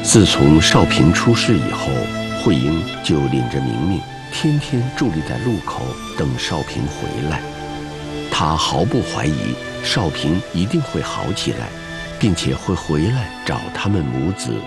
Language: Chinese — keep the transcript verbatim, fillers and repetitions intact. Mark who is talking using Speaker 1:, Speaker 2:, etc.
Speaker 1: 自从少平出事以后，慧英就领着明明天天伫立在路口等少平回来。她毫不怀疑少平一定会好起来，并且会回来找他们母子